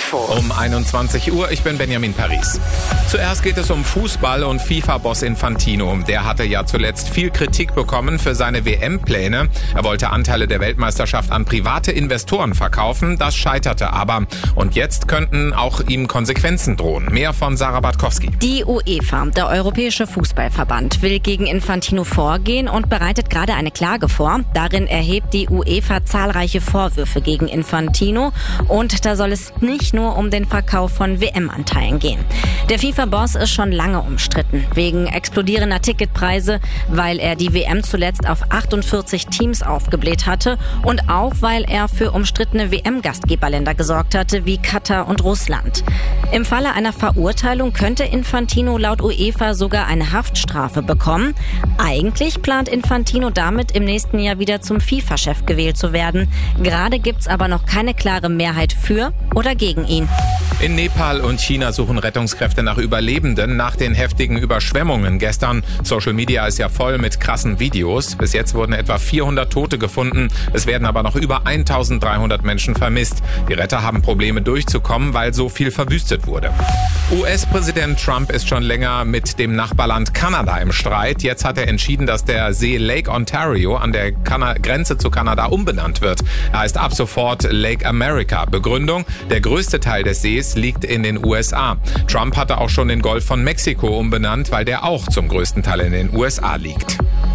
Info. Um 21 Uhr, ich bin Benjamin Paris. Zuerst geht es um Fußball und FIFA-Boss Infantino. Der hatte ja zuletzt viel Kritik bekommen für seine WM-Pläne. Er wollte Anteile der Weltmeisterschaft an private Investoren verkaufen. Das scheiterte aber. Und jetzt könnten auch ihm Konsequenzen drohen. Mehr von Sarah Bartkowski. Die UEFA, der Europäische Fußballverband, will gegen Infantino vorgehen und bereitet gerade eine Klage vor. Darin erhebt die UEFA zahlreiche Vorwürfe gegen Infantino. Und da soll es nicht nur um den Verkauf von WM-Anteilen gehen. Der FIFA-Boss ist schon lange umstritten, wegen explodierender Ticketpreise, weil er die WM zuletzt auf 48 Teams aufgebläht hatte und auch, weil er für umstrittene WM-Gastgeberländer gesorgt hatte, wie Katar und Russland. Im Falle einer Verurteilung könnte Infantino laut UEFA sogar eine Haftstrafe bekommen. Eigentlich plant Infantino damit, im nächsten Jahr wieder zum FIFA-Chef gewählt zu werden. Gerade gibt's aber noch keine klare Mehrheit für oder gegen ihn. In Nepal und China suchen Rettungskräfte nach Überlebenden nach den heftigen Überschwemmungen gestern. Social Media ist ja voll mit krassen Videos. Bis jetzt wurden etwa 400 Tote gefunden. Es werden aber noch über 1300 Menschen vermisst. Die Retter haben Probleme durchzukommen, weil so viel verwüstet wurde. US-Präsident Trump ist schon länger mit dem Nachbarland Kanada im Streit. Jetzt hat er entschieden, dass der See Lake Ontario an der Grenze zu Kanada umbenannt wird. Er heißt ab sofort Lake America. Begründung: der größte Teil des Sees liegt in den USA. Trump hatte auch schon den Golf von Mexiko umbenannt, weil der auch zum größten Teil in den USA liegt.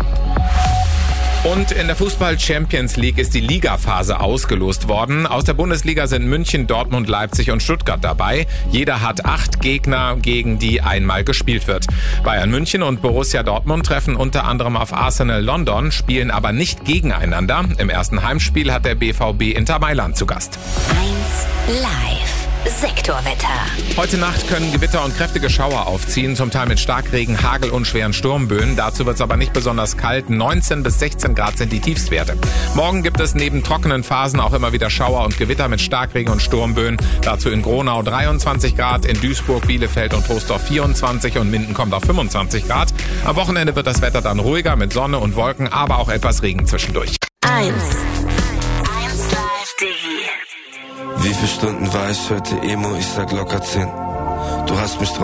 Und in der Fußball-Champions League ist die Ligaphase ausgelost worden. Aus der Bundesliga sind München, Dortmund, Leipzig und Stuttgart dabei. Jeder hat 8 Gegner, gegen die einmal gespielt wird. Bayern München und Borussia Dortmund treffen unter anderem auf Arsenal London, spielen aber nicht gegeneinander. Im ersten Heimspiel hat der BVB Inter Mailand zu Gast. 1 Live. Sektorwetter. Heute Nacht können Gewitter und kräftige Schauer aufziehen, zum Teil mit Starkregen, Hagel und schweren Sturmböen. Dazu wird es aber nicht besonders kalt. 19 bis 16 Grad sind die Tiefstwerte. Morgen gibt es neben trockenen Phasen auch immer wieder Schauer und Gewitter mit Starkregen und Sturmböen. Dazu in Gronau 23 Grad, in Duisburg, Bielefeld und Troisdorf 24 und Minden kommt auf 25 Grad. Am Wochenende wird das Wetter dann ruhiger mit Sonne und Wolken, aber auch etwas Regen zwischendurch. 1 Live Digi. Wie viele Stunden war ich heute Emo? Ich sag locker 10. Du hast mich drauf